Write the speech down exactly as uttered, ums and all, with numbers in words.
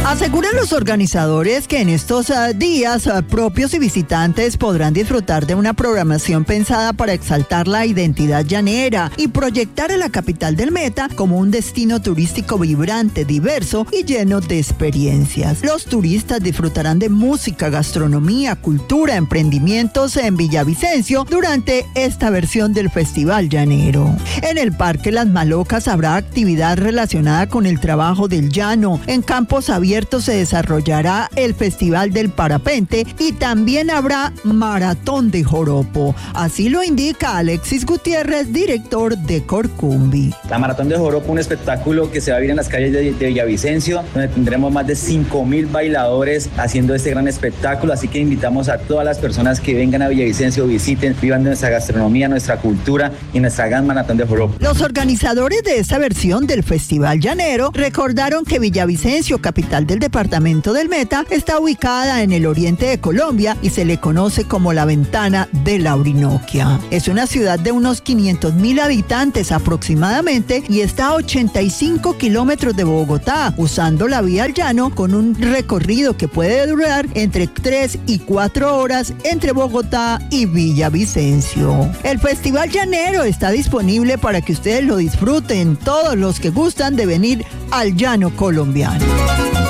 Aseguran los organizadores que en estos uh, días uh, propios y visitantes podrán disfrutar de una programación pensada para exaltar la identidad llanera y proyectar a la capital del Meta como un destino turístico vibrante, diverso y lleno de experiencias. Los turistas disfrutarán de música, gastronomía, cultura, emprendimientos en Villavicencio durante esta versión del Festival Llanero. En el Parque Las Malocas habrá actividad relacionada con el trabajo del llano. En campos abiertos se desarrollará el Festival del Parapente y también habrá Maratón de Joropo. Así lo indica Alexis Gutiérrez, director de Corcumbi. La Maratón de Joropo, un espectáculo que se va a vivir en las calles de, de Villavicencio, donde tendremos más de cinco mil bailadores haciendo este gran espectáculo, así que invitamos a todas las personas que vengan a Villavicencio, visiten, vivan de nuestra gastronomía, nuestra cultura y nuestra gran Maratón de Joropo. Los organizadores de esta versión del Festival Llanero recordaron que Villavicencio, capital del departamento del Meta, está ubicada en el oriente de Colombia y se le conoce como la Ventana de la Orinoquia. Es una ciudad de unos quinientos mil habitantes aproximadamente y está a ochenta y cinco kilómetros de Bogotá, usando la vía al llano con un recorrido que puede durar entre tres y cuatro horas entre Bogotá y Villavicencio. El Festival Llanero está disponible para que ustedes lo disfruten, todos los que gustan de venir al llano colombiano.